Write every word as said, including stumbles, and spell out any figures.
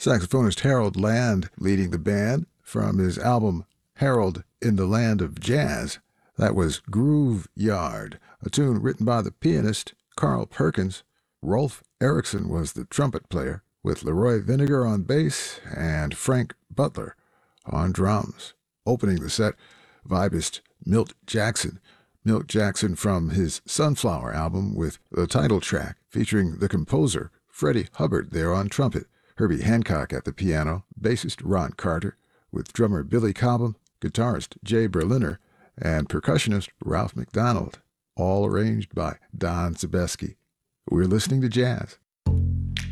Saxophonist Harold Land leading the band from his album Harold in the Land of Jazz. That was Groove Yard, a tune written by the pianist Carl Perkins. Rolf Erickson was the trumpet player, with Leroy Vinegar on bass and Frank Butler on drums. Opening the set, vibist Milt Jackson. Milt Jackson from his Sunflower album with the title track featuring the composer Freddie Hubbard there on trumpet, Herbie Hancock at the piano, bassist Ron Carter, with drummer Billy Cobham, guitarist Jay Berliner, and percussionist Ralph McDonald, all arranged by Don Zabeski. We're listening to jazz